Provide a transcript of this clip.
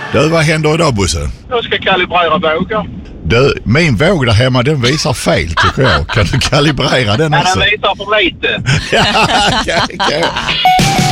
Du, vad händer idag, Bosse? Jag ska kalibrera vågar. Du, min våg där hemma, den visar fel tycker jag. Kan du kalibrera den också? Den visar för lite. Ja.